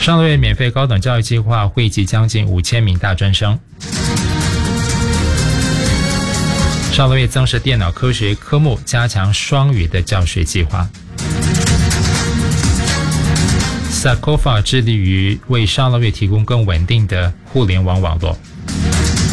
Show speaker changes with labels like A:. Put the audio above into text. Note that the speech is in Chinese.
A: 上乐月免费高等教育计划惠及将近5000名大专生。上乐月增设电脑科学科目，加强双语的教学计划。Sakova 致力于为上乐月提供更稳定的互联网网络。